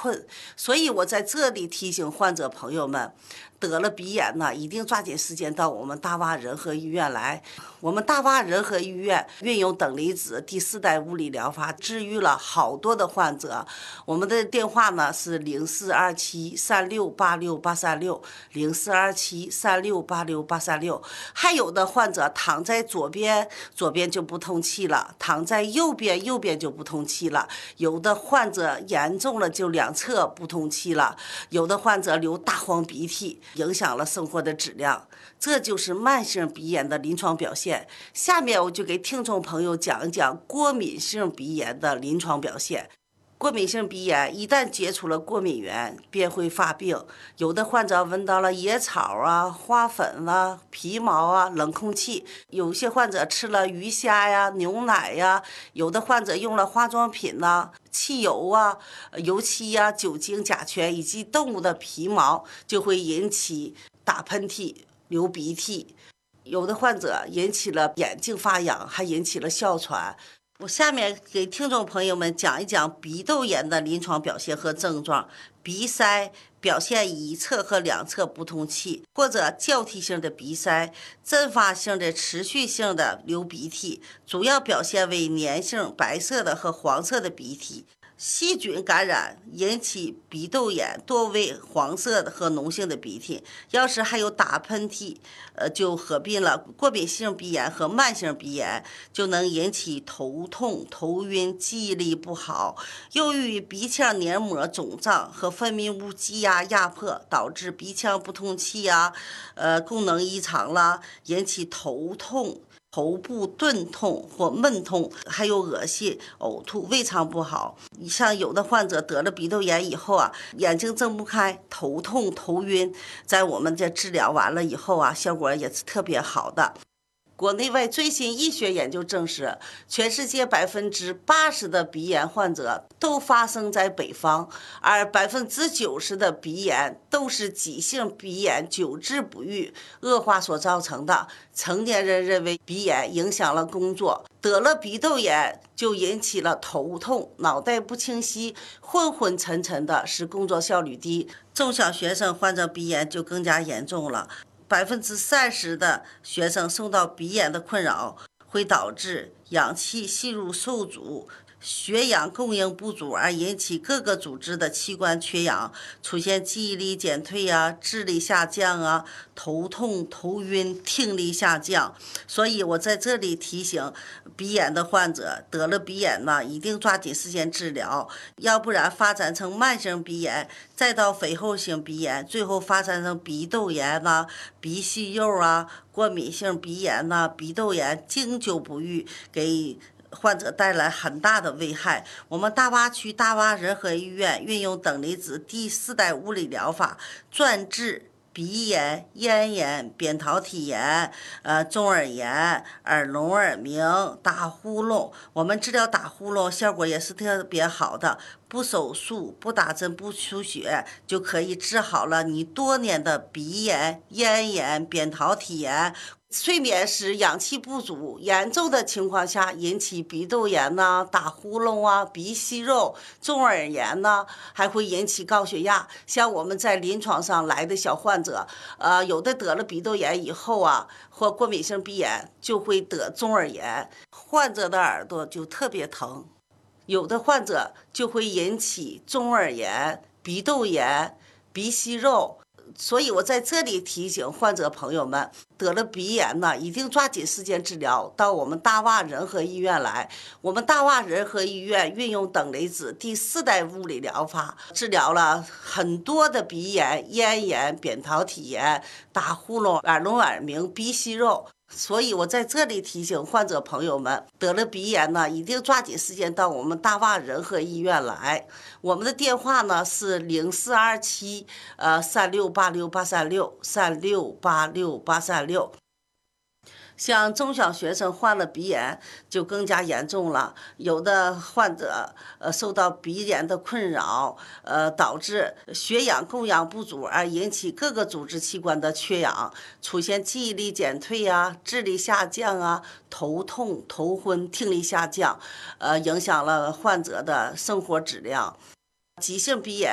困。所以我在这里提醒患者朋友们，得了鼻炎呢，一定抓紧时间到我们大洼仁和医院来。我们大洼仁和医院运用等离子第4代物理疗法，治愈了好多的患者。我们的电话呢是0427368686，0427368686。还有的患者躺在左边就不通气了，躺在右边就不通气了。有的患者严重了就两侧不通气了，有的患者流大黄鼻涕，影响了生活的质量。这就是慢性鼻炎的临床表现。下面我就给听众朋友讲一讲过敏性鼻炎的临床表现。过敏性鼻炎一旦接触了过敏源，便会发病。有的患者闻到了野草啊、花粉啊、皮毛啊、冷空气；有些患者吃了鱼虾呀、牛奶呀；有的患者用了化妆品呐、汽油啊、油漆呀、酒精、甲醛以及动物的皮毛，就会引起打喷嚏、流鼻涕。有的患者引起了眼睛发痒，还引起了哮喘。我下面给听众朋友们讲一讲鼻窦炎的临床表现和症状。鼻塞表现一侧和两侧不通气，或者交替性的鼻塞，阵发性的持续性的流鼻涕，主要表现为粘性白色的和黄色的鼻涕。细菌感染引起鼻窦炎，多为黄色的和脓性的鼻涕。要是还有打喷嚏，就合并了过敏性鼻炎和慢性鼻炎，就能引起头痛、头晕、记忆力不好。由于鼻腔黏膜肿胀和分泌物积压压迫，导致鼻腔不通气呀，功能异常了，引起头痛、头部钝痛或闷痛，还有恶心、呕吐、胃肠不好。像有的患者得了鼻窦炎以后啊，眼睛睁不开，头痛、头晕，在我们这治疗完了以后啊，效果也是特别好的。国内外最新医学研究证实，全世界80%的鼻炎患者都发生在北方，而90%的鼻炎都是急性鼻炎久治不愈恶化所造成的。成年人认为鼻炎影响了工作，得了鼻窦炎就引起了头痛、脑袋不清晰、昏昏沉沉的，使工作效率低。中小学生患者鼻炎就更加严重了。30%的学生受到鼻炎的困扰，会导致氧气吸入受阻，血氧供应不足，而引起各个组织的器官缺氧，出现记忆力减退啊、智力下降啊、头痛、头晕、听力下降。所以我在这里提醒鼻炎的患者，得了鼻炎呢，一定抓紧时间治疗，要不然发展成慢性鼻炎，再到肥厚性鼻炎，最后发展成鼻窦炎呐、鼻息肉啊、过敏性鼻炎呐、鼻窦炎，经久不愈，给患者带来很大的危害。我们大洼区大洼仁和医院运用等离子第4代物理疗法，专治鼻炎、咽炎、扁桃体炎、中耳炎、耳聋耳鸣、打呼噜。我们治疗打呼噜效果也是特别好的，不手术、不打针、不输血就可以治好了你多年的鼻炎、咽炎、扁桃体炎。睡眠时氧气不足严重的情况下，引起鼻窦炎呐、打呼噜啊、鼻息肉、中耳炎呐，还会引起高血压。像我们在临床上来的小患者，有的得了鼻窦炎以后啊，或过敏性鼻炎，就会得中耳炎，患者的耳朵就特别疼。有的患者就会引起中耳炎、鼻窦炎、鼻息肉。所以我在这里提醒患者朋友们，得了鼻炎呢，一定抓紧时间治疗，到我们大洼仁和医院来。我们大洼仁和医院运用等离子第4代物理疗法，治疗了很多的鼻炎、咽炎、扁桃体炎、打呼噜、耳聋耳鸣、鼻息肉。所以我在这里提醒患者朋友们，得了鼻炎呢，一定抓紧时间到我们大洼仁和医院来。我们的电话呢是042736868363686836。像中小学生患了鼻炎就更加严重了，有的患者受到鼻炎的困扰，导致血氧供氧不足，而引起各个组织器官的缺氧，出现记忆力减退啊、智力下降啊、头痛、头昏、听力下降，影响了患者的生活质量。急性鼻炎